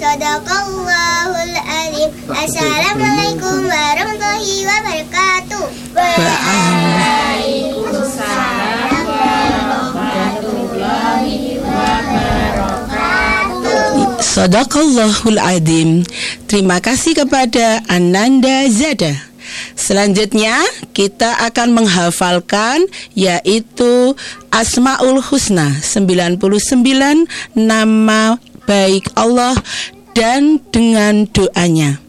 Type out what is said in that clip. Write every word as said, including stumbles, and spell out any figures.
Shadaqallahul azim. Assalamualaikum warahmatullahi wabarakatuh. Waalaikumsalam warahmatullahi wabarakatuh. Shadaqallahul azim. Terima kasih kepada Ananda Zada. Selanjutnya kita akan menghafalkan yaitu Asmaul Husna, sembilan puluh sembilan nama baik Allah dan dengan doanya.